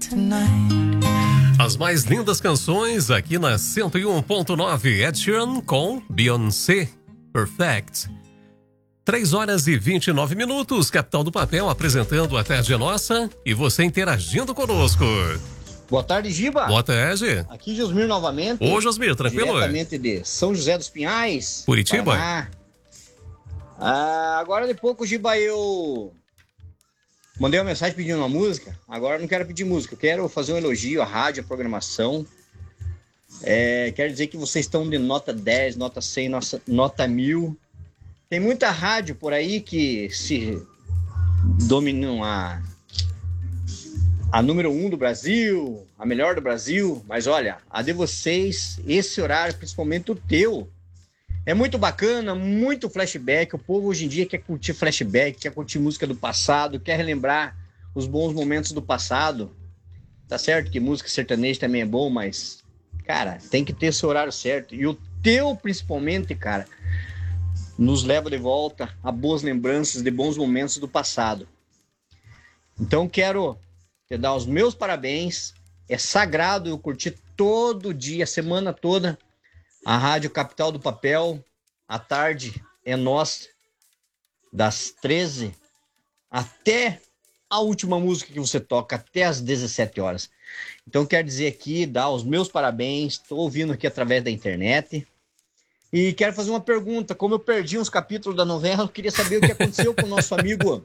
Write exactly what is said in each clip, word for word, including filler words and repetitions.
As mais lindas canções aqui na cento e um ponto nove, Ed Sheeran com Beyoncé, Perfect. três horas e vinte e nove minutos, Capital do Papel apresentando a Tarde Nossa e você interagindo conosco. Boa tarde, Giba. Boa tarde. Aqui Josmir novamente. Ô, Josmir, tranquilo? Diretamente de São José dos Pinhais, Curitiba. Paraná. Ah, agora de pouco, Giba, eu mandei uma mensagem pedindo uma música. Agora eu não quero pedir música, eu quero fazer um elogio à rádio, à programação. É, quero dizer que vocês estão de nota dez, nota cem, nota, nota mil. Tem muita rádio por aí que se dominam a, a número um do Brasil, a melhor do Brasil. Mas olha, a de vocês, esse horário, principalmente o teu, é muito bacana, muito flashback. O povo hoje em dia quer curtir flashback, quer curtir música do passado, quer relembrar os bons momentos do passado. Tá certo que música sertaneja também é bom, mas, cara, tem que ter esse horário certo. E o teu, principalmente, cara, nos leva de volta a boas lembranças de bons momentos do passado. Então quero te dar os meus parabéns. É sagrado eu curtir todo dia, a semana toda, a Rádio Capital do Papel. A tarde é nossa, das treze até a última música que você toca, até as dezessete horas. Então quero dizer aqui, dar os meus parabéns. Estou ouvindo aqui através da internet. E quero fazer uma pergunta. Como eu perdi uns capítulos da novela, eu queria saber o que aconteceu com o nosso amigo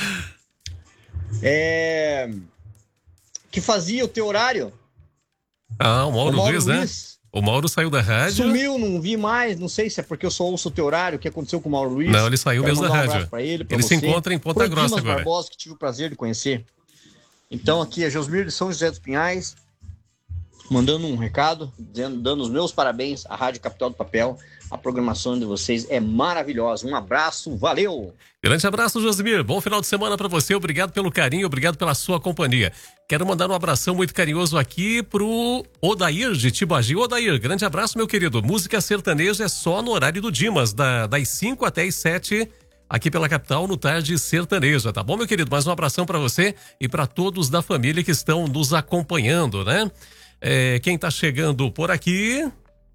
é, que fazia o teu horário. Ah, o Mauro, o Mauro Luiz, Luiz, né? O Mauro saiu da rádio. Sumiu, não vi mais. Não sei se é porque eu só ouço o teu horário. O que aconteceu com o Mauro Luiz? Não, ele saiu Quero mesmo da mandar um rádio. abraço pra ele, pra ele você. se encontra em Ponta Pro Grossa Dimas agora. Barbosa, que tive o prazer de conhecer. Então aqui é Josmir de São José dos Pinhais, mandando um recado, dizendo, dando os meus parabéns à Rádio Capital do Papel. A programação de vocês é maravilhosa. Um abraço, valeu! Grande abraço, Josmir. Bom final de semana pra você. Obrigado pelo carinho, obrigado pela sua companhia. Quero mandar um abração muito carinhoso aqui pro Odair de Tibagi. Odair, grande abraço, meu querido. Música sertaneja é só no horário do Dimas, da, das cinco até as sete, aqui pela capital, no Tarde Sertaneja, tá bom, meu querido? Mais um abração pra você e pra todos da família que estão nos acompanhando, né? É, quem tá chegando por aqui...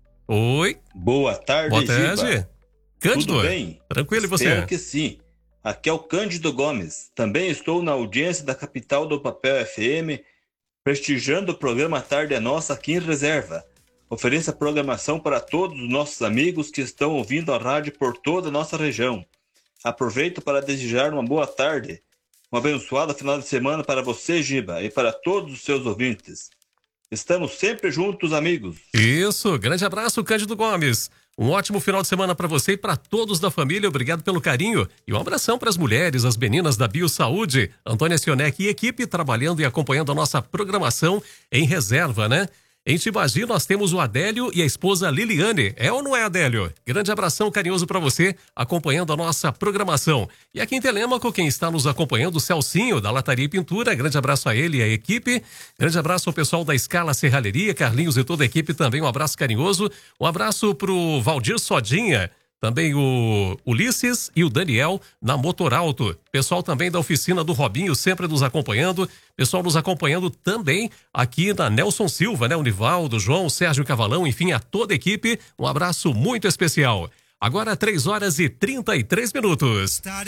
Oi. Boa tarde, Boa tarde. Giba. Cândido. Tudo bem? Tranquilo, e você? Espero que sim. Aqui é o Cândido Gomes. Também estou na audiência da Capital do Papel F M, prestigiando o programa Tarde é Nossa aqui em Reserva. Ofereça programação para todos os nossos amigos que estão ouvindo a rádio por toda a nossa região. Aproveito para desejar uma boa tarde, um abençoado final de semana para você, Giba, e para todos os seus ouvintes. Estamos sempre juntos, amigos. Isso, grande abraço, Cândido Gomes. Um ótimo final de semana para você e para todos da família. Obrigado pelo carinho. E um abração para as mulheres, as meninas da Biosaúde. Antônia Sionec e equipe trabalhando e acompanhando a nossa programação em Reserva, né? Em Tibagi nós temos o Adélio e a esposa Liliane. É ou não é, Adélio? Grande abração carinhoso para você, acompanhando a nossa programação. E aqui em Telêmaco, quem está nos acompanhando, o Celcinho, da Lataria e Pintura. Grande abraço a ele e a equipe. Grande abraço ao pessoal da Escala Serralheria, Carlinhos e toda a equipe também. Um abraço carinhoso. Um abraço pro Valdir Sodinha. Também o Ulisses e o Daniel na Motorauto. Pessoal também da oficina do Robinho sempre nos acompanhando. Pessoal nos acompanhando também aqui na Nelson Silva, né? O Nivaldo, João, Sérgio Cavalão, enfim, a toda a equipe. Um abraço muito especial. Agora três horas e trinta e três minutos.